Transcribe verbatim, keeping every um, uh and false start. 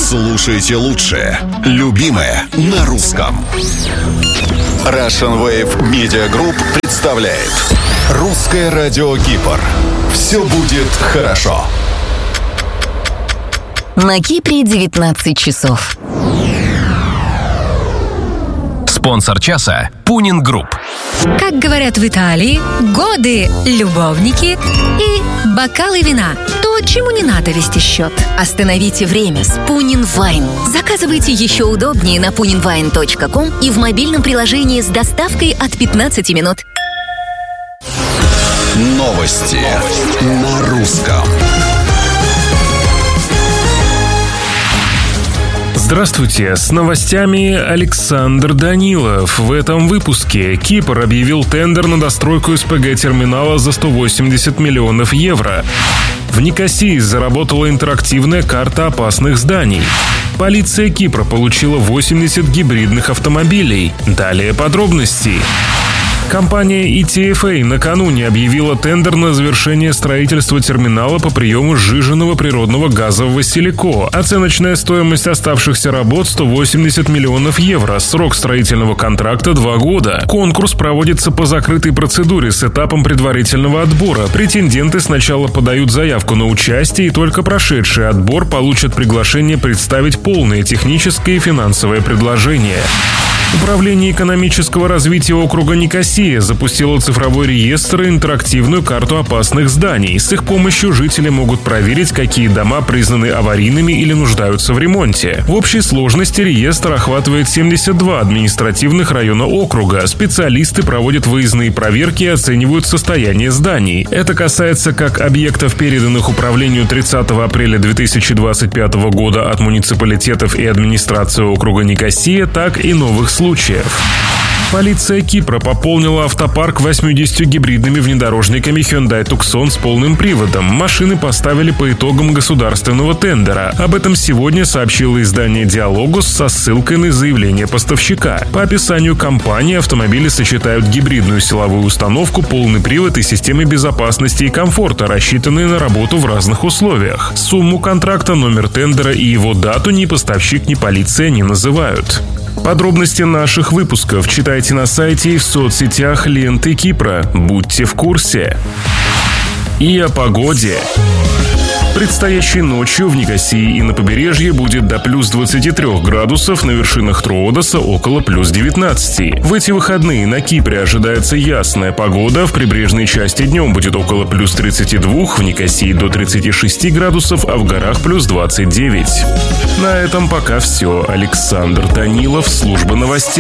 Слушайте лучшее. Любимое на русском. Russian Wave Media Group представляет Русское радио Кипр. Все будет хорошо. На Кипре девятнадцать часов. Спонсор часа – Пунин Групп. Как говорят в Италии, годы, любовники и бокалы вина. То, чему не надо вести счет. Остановите время с Пунин Вайн. Заказывайте еще удобнее на пунин вайн точка ком и в мобильном приложении с доставкой от пятнадцати минут. Новости на русском. Здравствуйте, с новостями Александр Данилов. В этом выпуске Кипр объявил тендер на достройку СПГ-терминала за сто восемьдесят миллионов евро. В Никосии заработала интерактивная карта опасных зданий. Полиция Кипра получила восемьдесят гибридных автомобилей. Далее подробности. Компания и ти эф эй накануне объявила тендер на завершение строительства терминала по приему сжиженного природного газа в Василико. Оценочная стоимость оставшихся работ – сто восемьдесят миллионов евро. Срок строительного контракта – два года. Конкурс проводится по закрытой процедуре с этапом предварительного отбора. Претенденты сначала подают заявку на участие, и только прошедший отбор получат приглашение представить полное техническое и финансовое предложение. Управление экономического развития округа Никосия запустило цифровой реестр и интерактивную карту опасных зданий. С их помощью жители могут проверить, какие дома признаны аварийными или нуждаются в ремонте. В общей сложности реестр охватывает семьдесят два административных района округа. Специалисты проводят выездные проверки и оценивают состояние зданий. Это касается как объектов, переданных управлению тридцатого апреля две тысячи двадцать пятого года от муниципалитетов и администрации округа Никосия, так и новых случаев. Полиция Кипра пополнила автопарк восьмидесятью гибридными внедорожниками Hyundai Tucson с полным приводом. Машины поставили по итогам государственного тендера. Об этом сегодня сообщило издание «Диалогус» со ссылкой на заявление поставщика. По описанию компании, автомобили сочетают гибридную силовую установку, полный привод и системы безопасности и комфорта, рассчитанные на работу в разных условиях. Сумму контракта, номер тендера и его дату ни поставщик, ни полиция не называют. Подробности наших выпусков читайте на сайте и в соцсетях ленты Кипра. Будьте в курсе. И о погоде. Предстоящей ночью в Никосии и на побережье будет до плюс двадцати трёх градусов, на вершинах Троодоса около плюс девятнадцати. В эти выходные на Кипре ожидается ясная погода, в прибрежной части днем будет около плюс тридцати двух, в Никосии до тридцати шести градусов, а в горах плюс двадцать девять. На этом пока все. Александр Данилов, служба новостей.